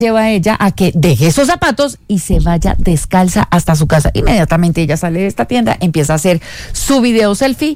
lleva a ella a que deje esos zapatos y se vaya descalza hasta su casa. Inmediatamente ella sale de esta tienda, empieza a hacer su video selfie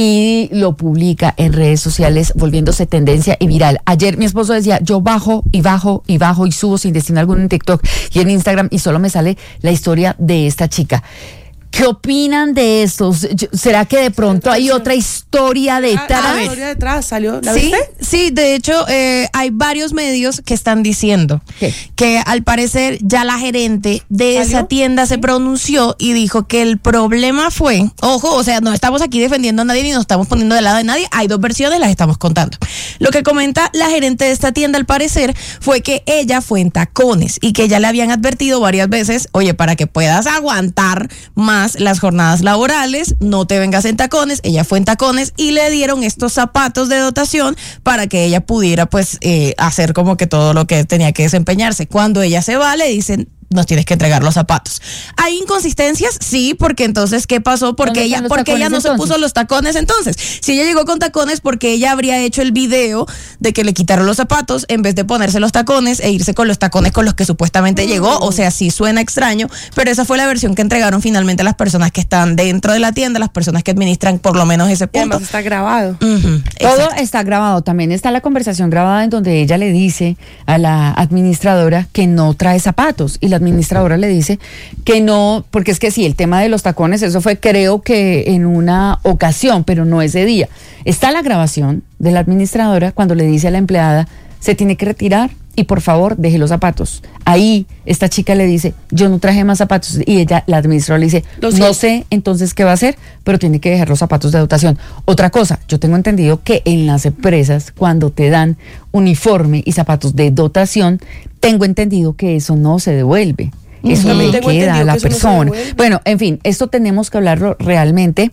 y lo publica en redes sociales, volviéndose tendencia y viral. Ayer mi esposo decía, yo bajo y subo sin destino alguno en TikTok y en Instagram y solo me sale la historia de esta chica. ¿Qué opinan de esto? ¿Será que de pronto hay otra historia detrás? La historia detrás salió, ¿la ¿Sí? viste? Sí, de hecho hay varios medios que están diciendo que al parecer ya la gerente de esa tienda se pronunció y dijo que el problema fue, ojo, o sea, no estamos aquí defendiendo a nadie ni nos estamos poniendo del lado de nadie, hay dos versiones, las estamos contando. Lo que comenta la gerente de esta tienda al parecer fue que ella fue en tacones y que ya le habían advertido varias veces, oye, para que puedas aguantar más las jornadas laborales, no te vengas en tacones. Ella fue en tacones y le dieron estos zapatos de dotación para que ella pudiera pues hacer como que todo lo que tenía que desempeñarse. Cuando ella se va, le dicen, nos tienes que entregar los zapatos. ¿Hay inconsistencias? Sí, porque entonces, ¿qué pasó? Porque ella no se puso los tacones entonces. Si ella llegó con tacones, porque ella habría hecho el video de que le quitaron los zapatos en vez de ponerse los tacones e irse con los tacones con los que supuestamente llegó. O sea, sí suena extraño, pero esa fue la versión que entregaron finalmente las personas que están dentro de la tienda, las personas que administran por lo menos ese punto. Además está grabado. Todo está grabado. También está la conversación grabada en donde ella le dice a la administradora que no trae zapatos y la administradora le dice que no, porque es que sí, el tema de los tacones, eso fue creo que en una ocasión, pero no ese día. Está la grabación de la administradora cuando le dice a la empleada, se tiene que retirar y por favor deje los zapatos. Ahí esta chica le dice, yo no traje más zapatos, y ella, la administradora, le dice, no sé entonces qué va a hacer, pero tiene que dejar los zapatos de dotación. Otra cosa, yo tengo entendido que en las empresas cuando te dan uniforme y zapatos de dotación, tengo entendido que eso no se devuelve. Eso le queda a la persona. Bueno, en fin, esto tenemos que hablarlo realmente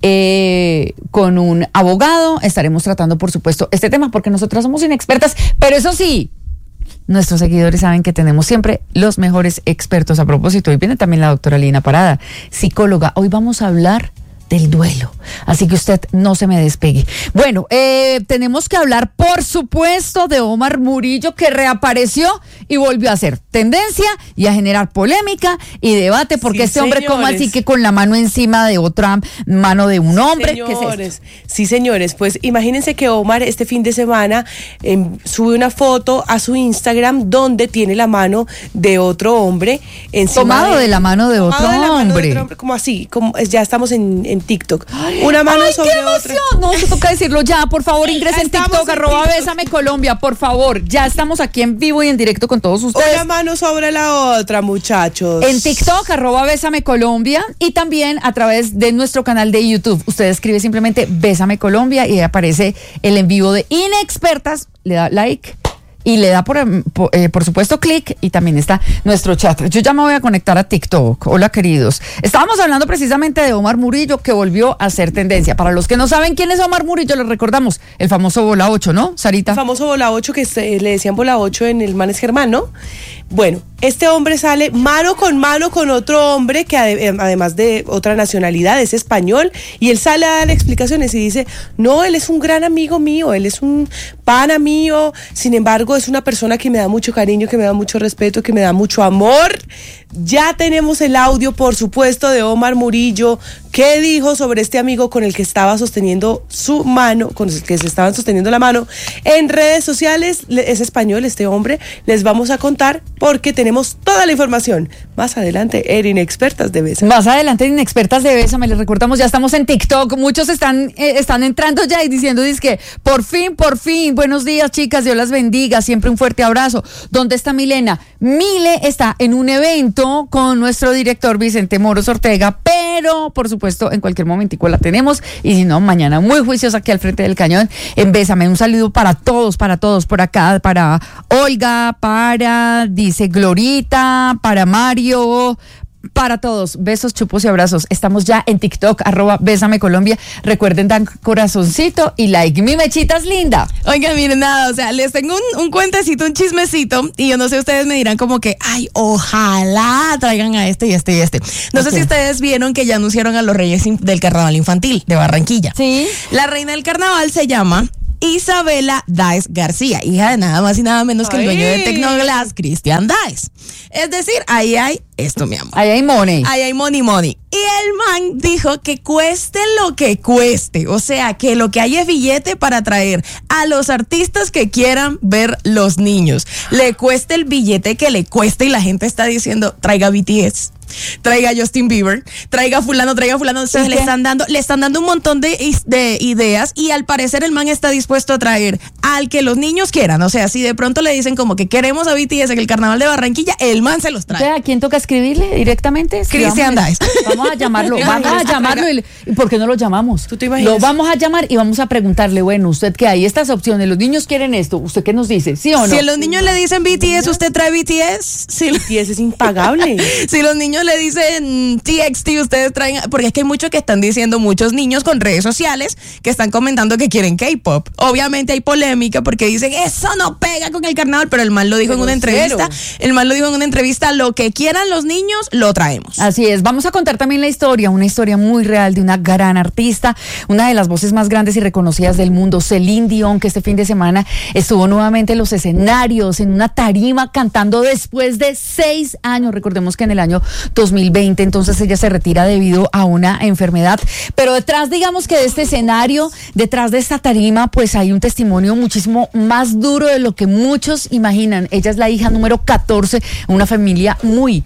con un abogado. Estaremos tratando, por supuesto, este tema porque nosotras somos inexpertas, pero eso sí, nuestros seguidores saben que tenemos siempre los mejores expertos. A propósito, hoy viene también la doctora Lina Parada, psicóloga. Hoy vamos a hablar del duelo, así que usted no se me despegue. Bueno, tenemos que hablar, por supuesto, de Omar Murillo, que reapareció y volvió a hacer tendencia y a generar polémica y debate, porque este hombre, ¿cómo así que con la mano encima de otra mano de un hombre? Señores, ¿qué es esto? Sí, señores, pues imagínense que Omar este fin de semana sube una foto a su Instagram donde tiene la mano de otro hombre encima tomado de la mano de otro hombre. Como así, como ya estamos en TikTok. Una mano sobre otra. No, eso toca decirlo ya, por favor, ingresen en TikTok, @Bésame Colombia, por favor. Ya estamos aquí en vivo y en directo con todos ustedes. Una mano sobre la otra, muchachos. En TikTok, @Bésame Colombia, y también a través de nuestro canal de YouTube. Usted escribe simplemente Bésame Colombia y ahí aparece el en vivo de Inexpertas, le da like y le da por supuesto clic, y también está nuestro chat. Yo ya me voy a conectar a TikTok. Hola, queridos. Estábamos hablando precisamente de Omar Murillo, que volvió a hacer tendencia. Para los que no saben quién es Omar Murillo, les recordamos el famoso Bola 8, ¿no, Sarita? El famoso Bola 8 que le decían Bola 8 en el Manes Germán, ¿no? Bueno, este hombre sale mano con otro hombre que además de otra nacionalidad es español, y él sale a dar explicaciones y dice, no, él es un gran amigo mío, él es un pana mío, sin embargo es una persona que me da mucho cariño, que me da mucho respeto, que me da mucho amor. Ya tenemos el audio, por supuesto, de Omar Murillo. ¿Qué dijo sobre este amigo con el que estaba sosteniendo su mano, con el que se estaban sosteniendo la mano en redes sociales? Es español este hombre, les vamos a contar porque tenemos toda la información más adelante en Inexpertas de Bésame. Más adelante en Inexpertas de Bésame, les recordamos, ya estamos en TikTok, muchos están entrando ya y diciendo, dizque, por fin, buenos días, chicas, Dios las bendiga, siempre un fuerte abrazo. ¿Dónde está Milena? Mile está en un evento con nuestro director Vicente Moros Ortega, pero por supuesto en cualquier momentico la tenemos, y si no, mañana muy juiciosa aquí al frente del cañón en Bésame. Un saludo para todos por acá, para Olga, dice Glorita, para Mario, para todos, besos, chupos y abrazos. Estamos ya en TikTok, @Bésame Colombia. Recuerden dar corazoncito y like. Mi Mechita es linda. Oigan, miren, nada, o sea, les tengo un cuentecito, un chismecito, y yo no sé, ustedes me dirán como que, ay, ojalá traigan a este y este y este. No sé si ustedes vieron que ya anunciaron a los reyes del carnaval infantil de Barranquilla. Sí. La reina del carnaval se llama Isabela Daes García, hija de nada más y nada menos que el dueño de Tecnoglass, Cristian Daes. Es decir, ahí hay esto, mi amor. Ahí hay money. Ahí hay money. Y el man dijo que cueste lo que cueste. O sea, que lo que hay es billete para traer a los artistas que quieran ver los niños. Le cueste el billete que le cueste, y la gente está diciendo, traiga BTS, traiga Justin Bieber, traiga fulano. Entonces le están dando un montón de ideas, y al parecer el man está dispuesto a traer al que los niños quieran. O sea, si de pronto le dicen como que queremos a BTS en el carnaval de Barranquilla, el man se los trae. ¿A quién toca escribirle directamente? Cristian Daes. Vamos a llamarlo. ¿Y por qué no lo llamamos? ¿Tú te imaginas? Lo vamos a llamar y vamos a preguntarle, bueno, usted que hay estas opciones, los niños quieren esto, ¿usted qué nos dice? ¿Sí o no? Si los niños le dicen BTS, ¿usted trae BTS? BTS es impagable. Si los niños le dicen TXT, ustedes traen, porque es que hay muchos que están diciendo, muchos niños con redes sociales que están comentando que quieren K-pop. Obviamente hay polémica porque dicen, eso no pega con el carnaval, pero el man lo dijo en una entrevista. El man lo dijo en una entrevista, lo que quieran los niños, lo traemos. Así es, vamos a contar también una historia muy real de una gran artista, una de las voces más grandes y reconocidas del mundo, Celine Dion, que este fin de semana estuvo nuevamente en los escenarios, en una tarima, cantando después de 6 años. Recordemos que en el año 2020, entonces ella se retira debido a una enfermedad, pero detrás, digamos que de este escenario, detrás de esta tarima, pues hay un testimonio muchísimo más duro de lo que muchos imaginan. Ella es la hija número 14, una familia muy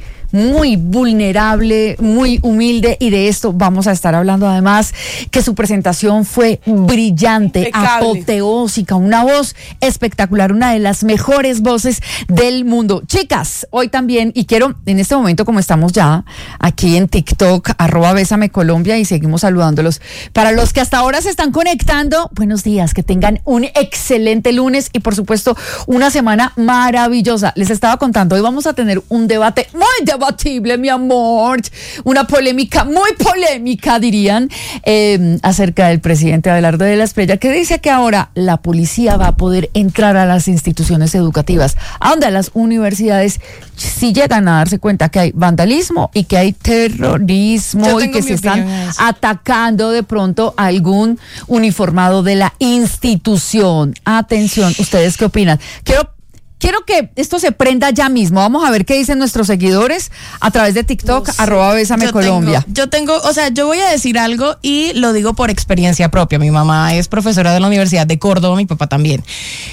vulnerable, muy humilde, y de esto vamos a estar hablando. Además, que su presentación fue brillante, apoteósica, una voz espectacular, una de las mejores voces del mundo. Chicas, hoy también, y quiero en este momento, como estamos ya aquí en TikTok, @BésameColombia, y seguimos saludándolos. Para los que hasta ahora se están conectando, buenos días, que tengan un excelente lunes y por supuesto una semana maravillosa. Les estaba contando, hoy vamos a tener un debate muy debatible, mi amor, una polémica, muy polémica dirían, acerca del presidente Abelardo de la Espriella, que dice que ahora la policía va a poder entrar a las instituciones educativas, a donde a las universidades, si llegan a darse cuenta que hay vandalismo y que hay terrorismo y que se están atacando de pronto a algún uniformado de la institución. Atención, ¿ustedes qué opinan? Quiero que esto se prenda ya mismo. Vamos a ver qué dicen nuestros seguidores a través de TikTok, @BésameColombia. Yo voy a decir algo y lo digo por experiencia propia. Mi mamá es profesora de la Universidad de Córdoba, mi papá también.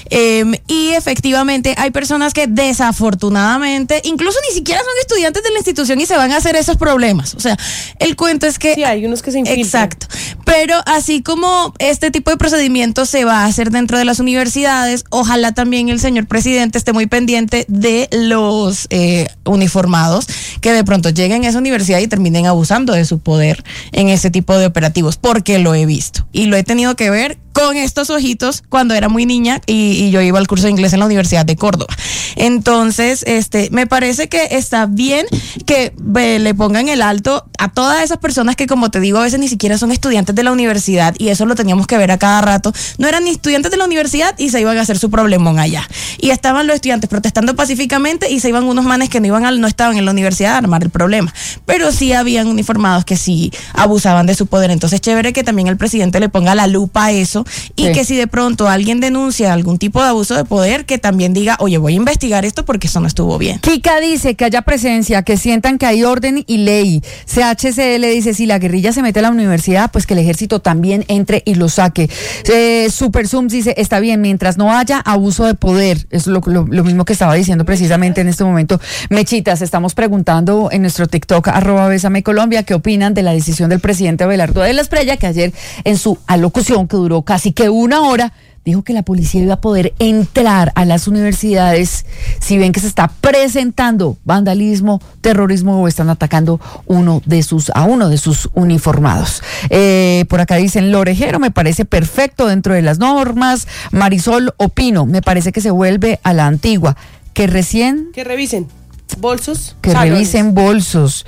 Y efectivamente hay personas que desafortunadamente, incluso ni siquiera son estudiantes de la institución y se van a hacer esos problemas. O sea, el cuento es que... Sí, hay unos que se infiltran. Exacto. Pero así como este tipo de procedimientos se va a hacer dentro de las universidades, ojalá también el señor presidente esté muy pendiente de los uniformados que de pronto lleguen a esa universidad y terminen abusando de su poder en ese tipo de operativos, porque lo he visto y lo he tenido que ver con estos ojitos cuando era muy niña y yo iba al curso de inglés en la Universidad de Córdoba. Entonces, me parece que está bien que le pongan el alto a todas esas personas que, como te digo, a veces ni siquiera son estudiantes de la universidad, y eso lo teníamos que ver a cada rato. No eran ni estudiantes de la universidad y se iban a hacer su problemón allá. Y estaban los estudiantes protestando pacíficamente y se iban unos manes que no estaban en la universidad a armar el problema. Pero sí habían uniformados que sí abusaban de su poder. Entonces, chévere que también el presidente le ponga la lupa a eso, y que si de pronto alguien denuncia algún tipo de abuso de poder, que también diga, oye, voy a investigar esto porque eso no estuvo bien. Kika dice que haya presencia, que sientan que hay orden y ley. CHCL dice, si la guerrilla se mete a la universidad, pues que el ejército también entre y lo saque. Super Zoom dice, está bien, mientras no haya abuso de poder. Es lo mismo que estaba diciendo precisamente en este momento. Mechitas, estamos preguntando en nuestro TikTok, @BésameColombia, qué opinan de la decisión del presidente Abelardo de la Espriella, que ayer en su alocución, que duró casi que 1 hora, dijo que la policía iba a poder entrar a las universidades si ven que se está presentando vandalismo, terrorismo o están atacando a uno de sus uniformados. Por acá dicen, Lorejero, me parece perfecto dentro de las normas. Marisol, opino, me parece que se vuelve a la antigua. Que revisen. bolsos. Que salones. revisen bolsos.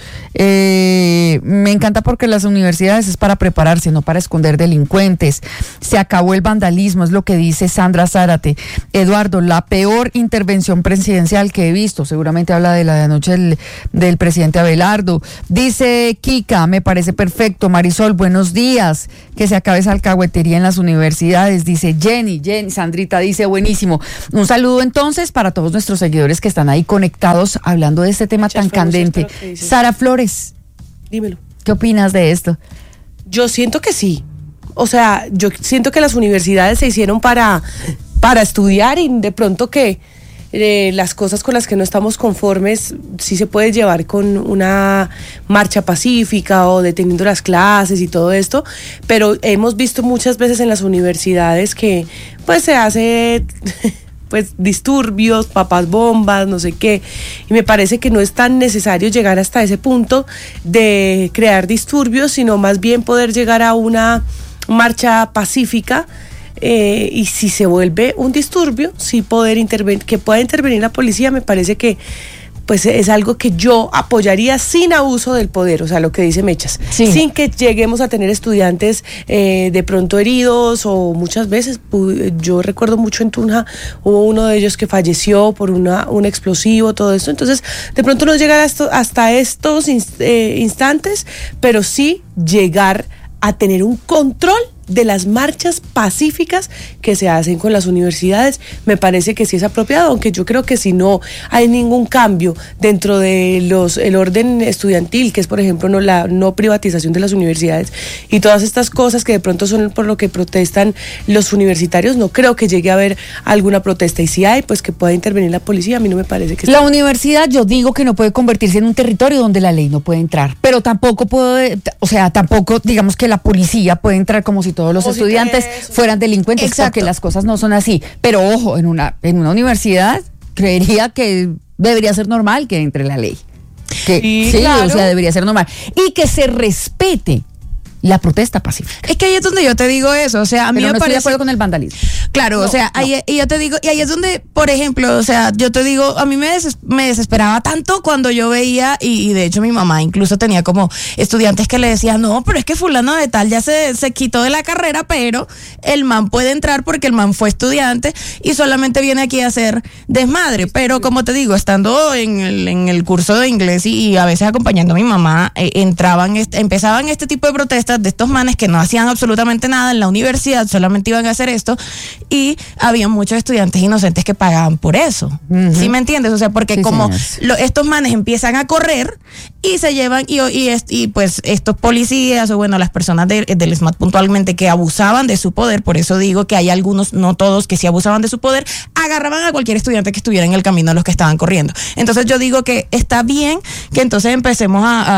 Me encanta porque las universidades es para prepararse, no para esconder delincuentes. Se acabó el vandalismo, es lo que dice Sandra Zárate. Eduardo, la peor intervención presidencial que he visto, seguramente habla de la de anoche del presidente Abelardo. Dice Kika, me parece perfecto. Marisol, buenos días. Que se acabe esa alcahuetería en las universidades, dice Jenny. Sandrita dice buenísimo. Un saludo entonces para todos nuestros seguidores que están ahí conectados hablando de este tema tan candente. Sara Flores, dímelo. ¿Qué opinas de esto? Yo siento que sí. O sea, yo siento que las universidades se hicieron para estudiar y de pronto que las cosas con las que no estamos conformes sí se puede llevar con una marcha pacífica o deteniendo las clases y todo esto, pero hemos visto muchas veces en las universidades que pues se hace pues disturbios, papas bombas, no sé qué, y me parece que no es tan necesario llegar hasta ese punto de crear disturbios, sino más bien poder llegar a una marcha pacífica. Y si se vuelve un disturbio, sí poder que pueda intervenir la policía, me parece que pues es algo que yo apoyaría sin abuso del poder, o sea, lo que dice Mechas, sí. Sin que lleguemos a tener estudiantes de pronto heridos o muchas veces, yo recuerdo mucho en Tunja, hubo uno de ellos que falleció por un explosivo, todo esto, entonces de pronto no llegar hasta estos instantes, pero sí llegar a tener un control de las marchas pacíficas que se hacen con las universidades. Me parece que sí es apropiado, aunque yo creo que si no hay ningún cambio dentro de el orden estudiantil, que es por ejemplo la no privatización de las universidades y todas estas cosas que de pronto son por lo que protestan los universitarios, no creo que llegue a haber alguna protesta, y si hay, pues que pueda intervenir la policía. A mí no me parece que la universidad, yo digo que no puede convertirse en un territorio donde la ley no puede entrar, pero tampoco tampoco digamos que la policía puede entrar como si todos los estudiantes fueran delincuentes. Exacto. Porque las cosas no son así. Pero ojo, en una universidad creería que debería ser normal que entre la ley. Sí, claro. O sea, debería ser normal. Y que se respete la protesta pacífica. Es que ahí es donde yo te digo eso, o sea, a mí pero me no parece... estoy de acuerdo con el vandalismo. Claro, no, o sea, ahí, y yo te digo, y ahí es donde, por ejemplo, o sea, yo te digo, a mí me desesperaba tanto cuando yo veía, y de hecho mi mamá incluso tenía como estudiantes que le decían, no, pero es que fulano de tal ya se quitó de la carrera, pero el man puede entrar porque el man fue estudiante y solamente viene aquí a hacer desmadre. Pero como te digo, estando en el curso de inglés y a veces acompañando a mi mamá, empezaban este tipo de protestas de estos manes que no hacían absolutamente nada en la universidad, solamente iban a hacer esto, y había muchos estudiantes inocentes que pagaban por eso. Uh-huh. ¿Sí me entiendes? O sea, porque sí, como estos manes empiezan a correr y se llevan, y pues estos policías, o bueno, las personas del SMAT puntualmente que abusaban de su poder, por eso digo que hay algunos, no todos, que sí abusaban de su poder, agarraban a cualquier estudiante que estuviera en el camino de los que estaban corriendo. Entonces yo digo que está bien que entonces empecemos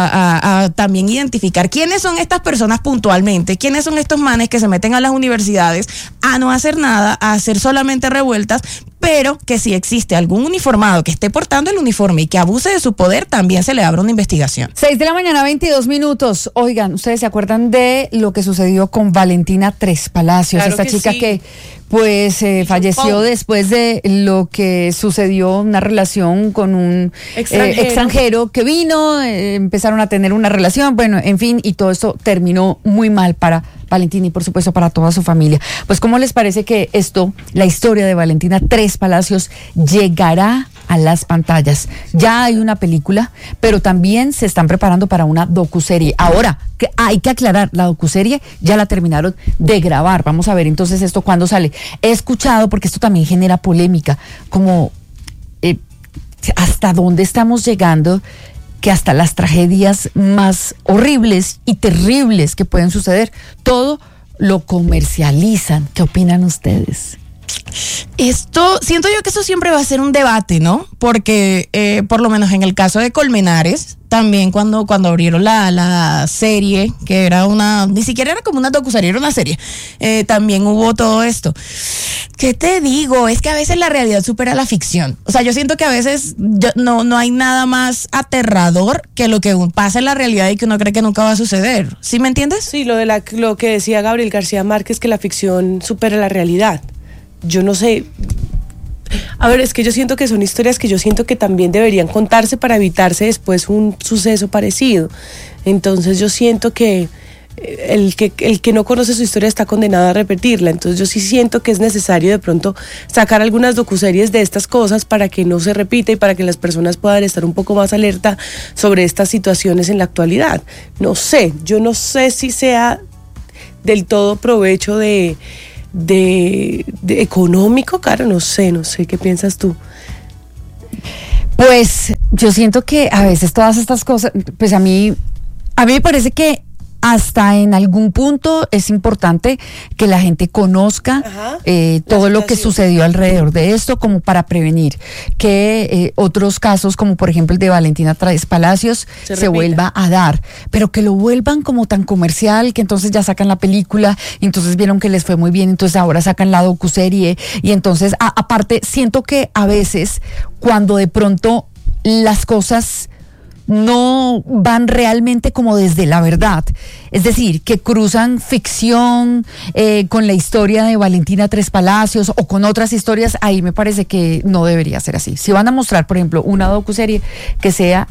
a también identificar quiénes son estas personas puntualmente, quiénes son estos manes que se meten a las universidades a no hacer nada, a hacer solamente revueltas, pero que si existe algún uniformado que esté portando el uniforme y que abuse de su poder, también se le abre una investigación. 6:22 a.m. Oigan, ¿ustedes se acuerdan de lo que sucedió con Valentina Tres Palacios? Claro, esta chica sí, que pues falleció después de lo que sucedió, una relación con un extranjero que vino, empezaron a tener una relación, bueno, en fin, y todo esto terminó muy mal para Valentina y por supuesto para toda su familia. Pues ¿cómo les parece que la historia de Valentina Tres Palacios llegará a las pantallas? Ya hay una película, pero también se están preparando para una docuserie. Ahora, que hay que aclarar, la docuserie ya la terminaron de grabar. Vamos a ver entonces esto cuándo sale. He escuchado, porque esto también genera polémica, como hasta dónde estamos llegando, que hasta las tragedias más horribles y terribles que pueden suceder, todo lo comercializan. ¿Qué opinan ustedes? Siento yo que eso siempre va a ser un debate, ¿no? Porque por lo menos en el caso de Colmenares, también cuando abrieron la serie, que era ni siquiera era como una docuserie, era una serie, también hubo todo esto. ¿Qué te digo? Es que a veces la realidad supera la ficción. O sea, yo siento que a veces no hay nada más aterrador que lo que pasa en la realidad y que uno cree que nunca va a suceder. ¿Sí me entiendes? Sí, lo que decía Gabriel García Márquez, que la ficción supera la realidad. Yo no sé, A ver, es que yo siento que son historias que yo siento que también deberían contarse para evitarse después un suceso parecido. Entonces yo siento que el que no conoce su historia está condenado a repetirla. Entonces yo sí siento que es necesario de pronto sacar algunas docuseries de estas cosas para que no se repita y para que las personas puedan estar un poco más alerta sobre estas situaciones en la actualidad. No sé, yo no sé si sea del todo provecho de económico, Caro, no sé, ¿qué piensas tú? Pues yo siento que a veces todas estas cosas, pues a mí me parece que hasta en algún punto es importante que la gente conozca todo lo que sucedió alrededor de esto, como para prevenir que otros casos, como por ejemplo el de Valentina Tres Palacios, se vuelva a dar, pero que lo vuelvan como tan comercial que entonces ya sacan la película y entonces vieron que les fue muy bien, entonces ahora sacan la docuserie y entonces aparte siento que a veces cuando de pronto las cosas no van realmente como desde la verdad, es decir, que cruzan ficción con la historia de Valentina Tres Palacios o con otras historias, ahí me parece que no debería ser así. Si van a mostrar, por ejemplo, una docuserie que sea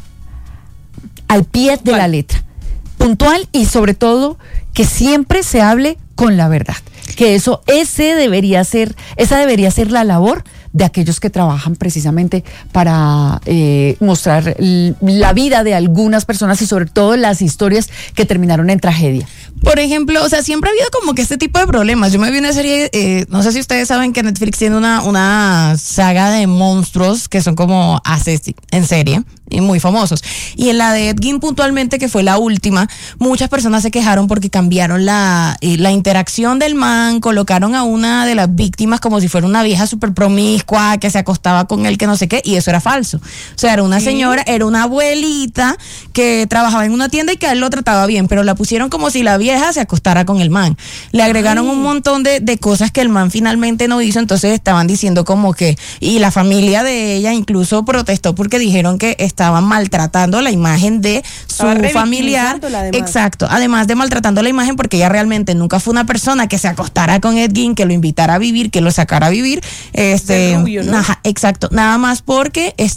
al pie de la letra, puntual y sobre todo que siempre se hable con la verdad, que esa debería ser la labor de aquellos que trabajan precisamente para mostrar la vida de algunas personas y sobre todo las historias que terminaron en tragedia. Por ejemplo, o sea, siempre ha habido como que este tipo de problemas. Yo me vi una serie, no sé si ustedes saben que Netflix tiene una saga de monstruos que son como en serie y muy famosos. Y en la de Ed Gein puntualmente, que fue la última, muchas personas se quejaron porque cambiaron la interacción del man, colocaron a una de las víctimas como si fuera una vieja súper promiscua que se acostaba con él, que no sé qué, y eso era falso. O sea, era una señora, era una abuelita que trabajaba en una tienda y que a él lo trataba bien, pero la pusieron como si la vieja se acostara con el man. Le agregaron un montón de cosas que el man finalmente no hizo, entonces estaban diciendo como que, y la familia de ella incluso protestó porque dijeron que estaban maltratando la imagen de su familiar. Exacto, además de maltratando la imagen porque ella realmente nunca fue una persona que se acostara con Ed Gein, que lo invitara a vivir, que lo sacara a vivir, rubio, ¿no? Exacto, nada más por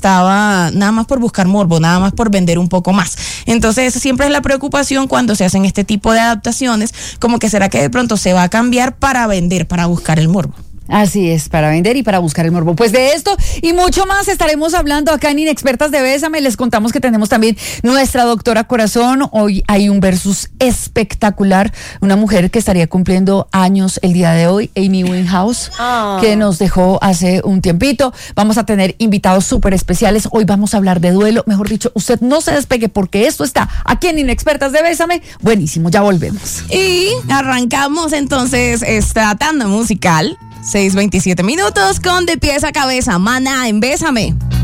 buscar morbo, nada más por vender un poco más. Entonces esa siempre es la preocupación cuando se hacen este tipo de adaptaciones, como que será que de pronto se va a cambiar para vender, para buscar el morbo. Así es, para vender y para buscar el morbo. Pues de esto y mucho más estaremos hablando acá en Inexpertas de Bésame. Les contamos que tenemos también nuestra doctora Corazón. Hoy hay un versus espectacular. Una mujer que estaría cumpliendo años el día de hoy, Amy Winehouse, que nos dejó hace un tiempito. Vamos a tener invitados súper especiales. Hoy vamos a hablar de duelo. Mejor dicho, usted no se despegue porque esto está aquí en Inexpertas de Bésame. Buenísimo, ya volvemos. Y arrancamos entonces esta tanda musical. 6:27 minutos con De Pies a Cabeza, Maná en Bésame.